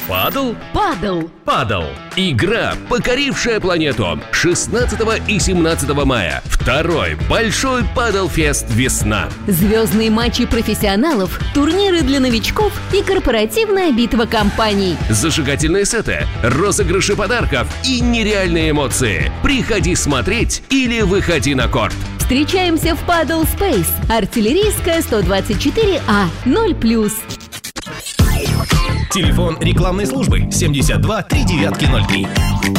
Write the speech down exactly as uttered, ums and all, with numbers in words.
Падл? Падл. Падл. Игра, покорившая планету. шестнадцатого и семнадцатого мая. Второй большой падл-фест «Весна». Звездные матчи профессионалов, турниры для новичков и корпоративная битва компаний. Зажигательные сеты, розыгрыши подарков и нереальные эмоции. Приходи смотреть или выходи на корт. Встречаемся в Paddle Space. Артиллерийская сто двадцать четыре А, ноль плюс. Телефон рекламной службы семьдесят два три девятки ноль три.